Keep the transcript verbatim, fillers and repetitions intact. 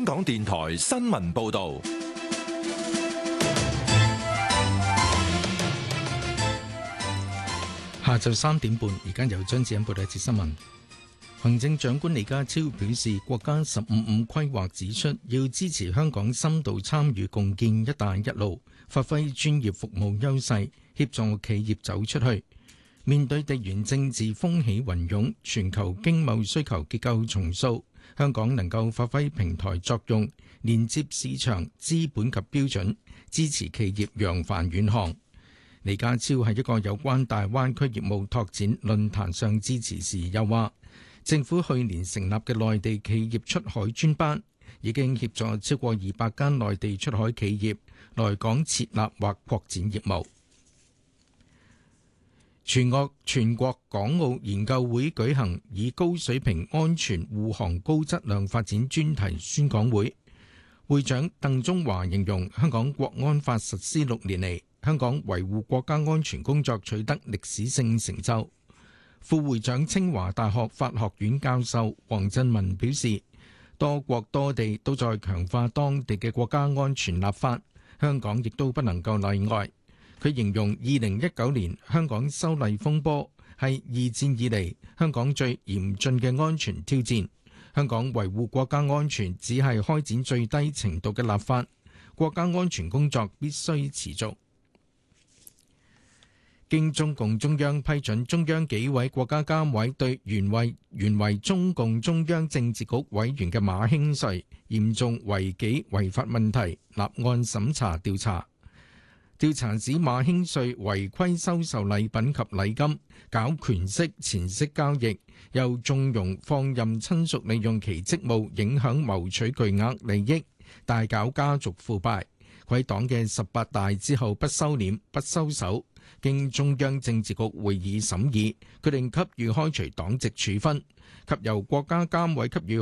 香港電台新聞報道。 下晝三點半，而家由張子欣報道一節新聞。行政長官李家超表示，國家十五五規劃指出，要支持香港深度參與共建一帶一路，發揮專業服務優勢，協助企業走出去。面對地緣政治風起雲湧，全球經貿需求結構重塑，香港能夠發揮平台作用，連接市場、資本及標準，支持企業揚帆遠航。李家超喺一個有關大灣區業務拓展論壇上致辭時又話，政府去年成立嘅內地企業出海專班，已經協助超過二百間內地出海企業來港設立或擴展業務。全國全國港澳研究會舉行以高水平安全護航高質量發展專題宣講會，會長鄧中華形容香港國安法實施六年嚟，香港維護國家安全工作取得歷史性成就。副會長清華大學法學院教授黃振文表示，多國多地都在強化當地嘅國家安全立法，香港亦都不能夠例外。佢形容二零一九年香港修例風波係二戰以嚟香港最嚴峻嘅安全挑戰，香港維護國家安全只係開展最低程度嘅立法，國家安全工作必須持續。經中共中央批准，中央紀委國家監委對原為原為中共中央政治局委員嘅馬興瑞嚴重違紀違法問題立案審查調查。調查指馬興瑞違規收受禮品及禮金，搞權色錢色交易，又縱容放任親屬利用其職務影響謀取巨額利益，大搞家族腐敗。佢喺黨嘅十八大之後不收斂不收手，經中央政治局會議審議，決定給予開除黨籍處分，及由國家監委給予